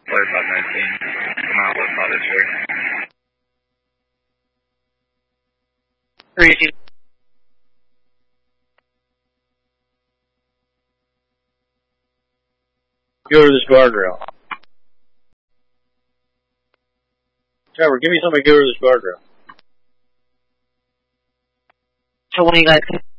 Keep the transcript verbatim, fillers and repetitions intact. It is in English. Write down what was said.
Player five nineteen. Come out with Father's Way. Three eighteen. Go to this guardrail. Trevor, give me somebody to go to this guardrail. So when you guys